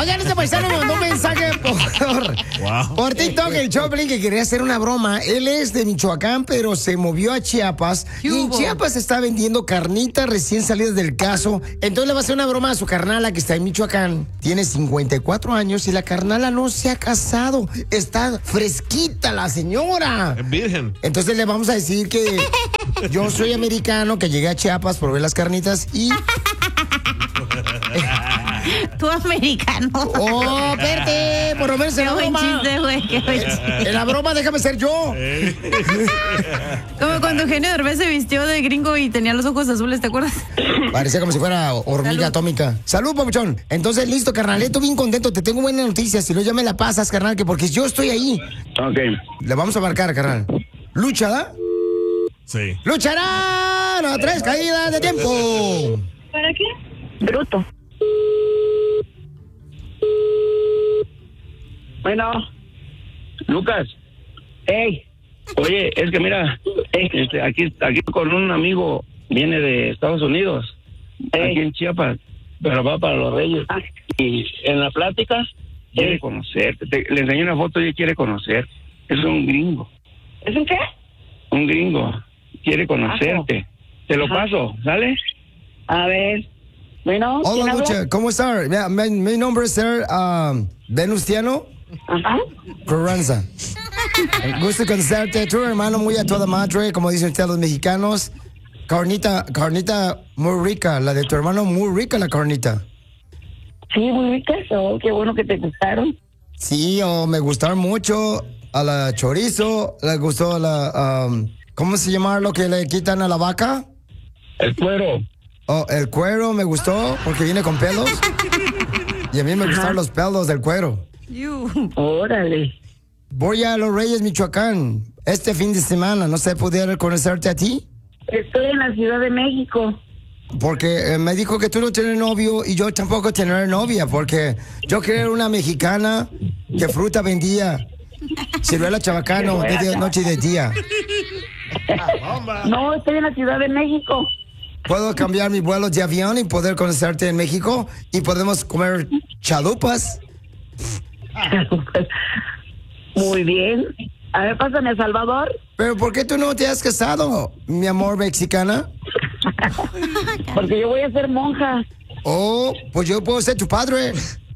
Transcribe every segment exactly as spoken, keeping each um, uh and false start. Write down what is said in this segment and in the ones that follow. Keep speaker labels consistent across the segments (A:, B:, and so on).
A: Oigan, este paisano me mandó un mensaje por, wow. por TikTok, el Choplin, que quería hacer una broma. Él es de Michoacán, pero se movió a Chiapas. Y en Chiapas está vendiendo carnitas recién salidas del caso. Entonces le va a hacer una broma a su carnala que está en Michoacán. Tiene cincuenta y cuatro años y la carnala no se ha casado. Está fresquita la señora.
B: Es virgen.
A: Entonces le vamos a decir que yo soy americano, que llegué a Chiapas por ver las carnitas y...
C: Tú americano.
A: Oh, espérate, por lo menos en la broma.
C: Chiste, güey, qué buen chiste.
A: En la broma déjame ser yo.
C: Como cuando Eugenio Derbez se vistió de gringo y tenía los ojos azules, ¿te acuerdas?
A: Parecía como si fuera hormiga Salud. atómica. Salud, papuchón. Entonces, listo, carnal, estoy bien contento. Te tengo buenas noticias. Si no, ya me la pasas, carnal, que porque yo estoy ahí.
D: Ok.
A: Le vamos a marcar, carnal. ¿Lucha, da?
B: Sí.
A: ¡Lucharán a tres caídas de tiempo!
E: ¿Para qué? Bruto.
D: Bueno, Lucas. Hey. Oye, es que mira, este, aquí, aquí con un amigo, viene de Estados Unidos, hey. Aquí en Chiapas, pero va para los Reyes. Ah. Y en la plática quiere conocerte. Te, le enseñé una foto y él quiere conocer. Es un gringo.
E: ¿Es un qué?
D: Un gringo. Quiere conocerte. Ah, te lo Ajá. paso, ¿sale?
E: A ver. Bueno,
A: hola, Lucha, ¿cómo estás? Mi, mi nombre es Ser um, Venustiano
E: Ajá.
A: Carranza. Gusto conocerte, tu hermano muy a toda madre, como dicen ustedes los mexicanos. Carnita, carnita muy rica, la de tu hermano muy rica la carnita.
E: Sí, muy rica, oh, qué bueno que te gustaron.
A: Sí, oh, me gustaron mucho a la chorizo, le gustó a la, um, ¿cómo se llama lo que le quitan a la vaca?
D: El cuero.
A: Oh, el cuero me gustó porque viene con pelos. Y a mí me gustaron los pelos del cuero.
E: Órale.
A: Voy a Los Reyes, Michoacán, este fin de semana. ¿No sé poder conocerte a ti?
E: Estoy en la Ciudad de México.
A: Porque eh, me dijo que tú no tienes novio y yo tampoco tener novia. Porque yo quería una mexicana que fruta vendía. Ciruela chabacano, de día, noche y de día.
E: No, estoy en la Ciudad de México.
A: ¿Puedo cambiar mis vuelos de avión y poder conocerte en México? Y podemos comer chalupas.
E: Muy bien. A ver, pásame a Salvador.
A: ¿Pero por qué tú no te has casado, mi amor mexicana?
E: Porque yo voy a ser monja.
A: Oh, pues yo puedo ser tu padre.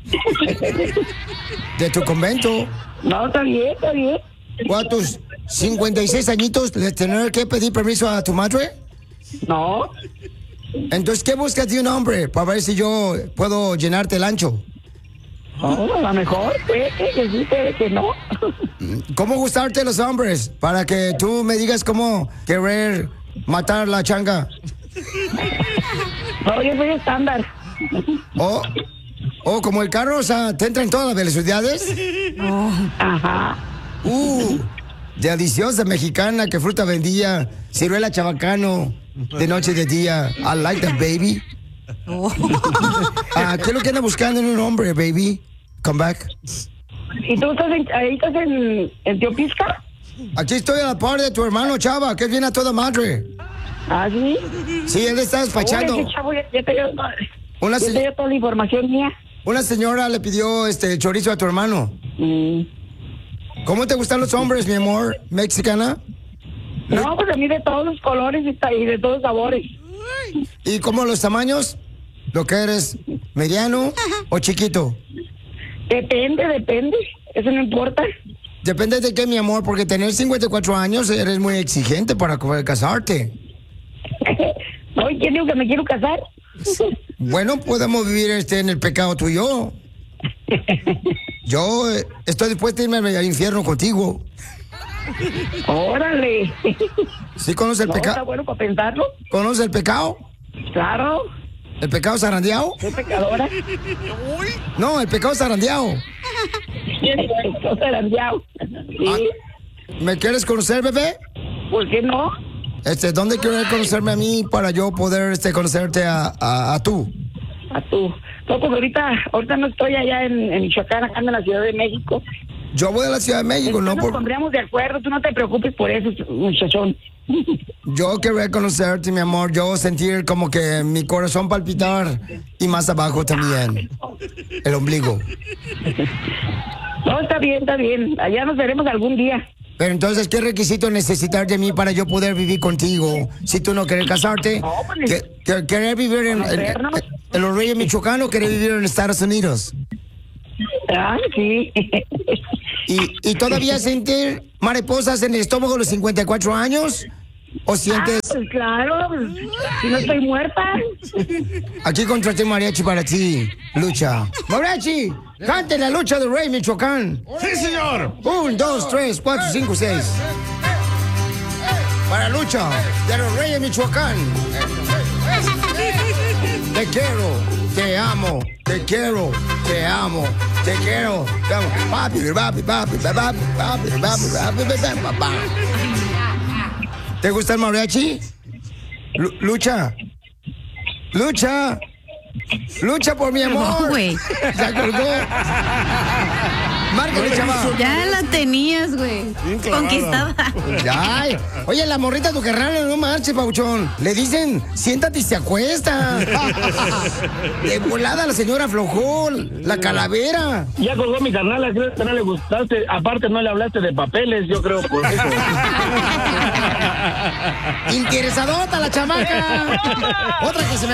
A: De tu convento.
E: No, está bien, está bien.
A: ¿O a tus cincuenta y seis añitos le tener que pedir permiso a tu madre?
E: No.
A: Entonces, ¿qué buscas de un hombre? Para ver si yo puedo llenarte el ancho.
E: Oh, a lo mejor, puede que sí, puede que no.
A: ¿Cómo gustarte los hombres? Para que tú me digas cómo querer matar la changa.
E: No, yo soy estándar.
A: Oh, oh, como el carro, o sea, ¿te entra en todas las velocidades?
E: Oh, ajá.
A: Uh, deliciosa mexicana, que fruta vendía, ciruela chabacano, de noche y de día. I like that, baby. Oh. Ah, ¿qué es lo que anda buscando en un hombre, baby? Come back.
E: ¿Y tú estás en, ahí estás en, en Teopisca?
A: Aquí estoy a la par de tu hermano Chava, que viene a toda madre.
E: ¿Ah, sí?
A: Sí, él está despachando.
E: Oye, chavo, ya, ya te dio,
A: una
E: ya te dio toda la información mía.
A: Una señora le pidió este chorizo a tu hermano.
E: Mm.
A: ¿Cómo te gustan los hombres, mi amor, mexicana?
E: No, pues a mí de todos los colores y de todos los sabores.
A: ¿Y cómo los tamaños? ¿Lo que eres, mediano o chiquito?
E: Depende, depende. Eso no importa.
A: Depende de qué, mi amor, porque tener cincuenta y cuatro años eres muy exigente para poder casarte.
E: No, ¿quién dijo que me quiero casar?
A: Bueno, podemos vivir este en el pecado tú y yo. Yo eh, estoy dispuesto a irme al infierno contigo.
E: Órale.
A: ¿Sí conoce el
E: no,
A: pecado?
E: Está bueno para pensarlo.
A: ¿Conoce el pecado?
E: Claro.
A: ¿El pecado zarandeado?
E: ¿Soy pecadora?
A: No, el pecado zarandeado.
E: El pecado zarandeado. Sí.
A: Ah, ¿me quieres conocer, bebé?
E: ¿Por qué no?
A: Este, ¿dónde quieres conocerme a mí para yo poder este, conocerte a, a, a tú?
E: A tú. No, pues ahorita, ahorita no estoy allá en, en Michoacán, acá en la Ciudad de México.
A: Yo voy a la Ciudad de México, no
E: Nos
A: por...
E: pondríamos de acuerdo, tú no te preocupes por eso, muchachón.
A: Yo quería conocerte, mi amor, yo sentir como que mi corazón palpitar y más abajo también, el ombligo.
E: No, está bien, está bien. Allá nos veremos algún día.
A: Pero entonces, ¿qué requisito necesitar de mí para yo poder vivir contigo? Si tú no quieres casarte,
E: No, pues,
A: ¿que- que- ¿querer vivir en, en, en- en los Reyes Michoacán o querer vivir en Estados Unidos?
E: Ah, sí.
A: ¿Y, y todavía sentir mariposas en el estómago a los cincuenta y cuatro años? ¿O sientes...
E: Ah, pues claro, pues, si no estoy muerta.
A: Aquí contraté mariachi para ti, Lucha. ¡Mariachi! ¡Cante la lucha del Rey Michoacán!
B: ¡Sí, señor!
A: Un, dos, tres, cuatro, cinco, seis. Para Lucha de los Reyes Michoacán. Te quiero, te amo, te quiero, te amo, te quiero, te amo. Papi, papi, papi, papi, papi, papi, papi, papi, papá. ¿Te gusta el mariachi? Lu- Lucha. Lucha. Lucha por mi amor.
C: No, güey.
A: Se colgó. Márcale, chaval.
C: Ya la tenías, güey.
B: Bien clavada.
C: Conquistada.
A: Ay, oye, la morrita tu carnal, no marches, Pauchón. Le dicen, siéntate y se acuesta. De volada a la señora aflojó, la calavera.
D: Ya colgó mi carnal, creo que no le gustaste. Aparte, no le hablaste de papeles, yo creo, por eso.
A: Interesadota la chamaca. Otra que se me